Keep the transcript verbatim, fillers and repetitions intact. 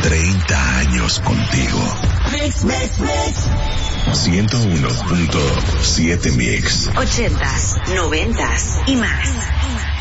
treinta años contigo. Mix, mix, mix. ciento uno punto siete Mix. Ochentas, noventas y más.